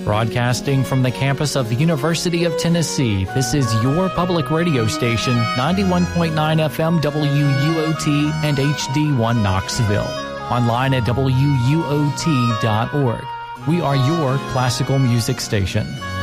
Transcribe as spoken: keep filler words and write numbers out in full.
Broadcasting from the campus of the University of Tennessee, this is your public radio station, ninety-one point nine F M W U O T and H D one Knoxville. Online at W U O T dot org. We are your classical music station.